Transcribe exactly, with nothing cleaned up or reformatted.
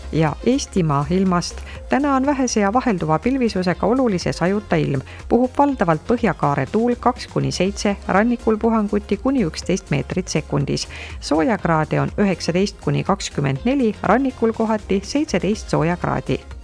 ja Eestimaa ilmast. Täna on vähese ja vahelduva pilvisusega olulise sajuta ilm. Puhub valdavalt põhjakaare tuul kaks kuni seitse, rannikul puhanguti kuni üksteist meetrit sekundis. Soojakraade on üheksateist kuni kakskümmend neli, rannikul kohati seitseteist soojakraadi.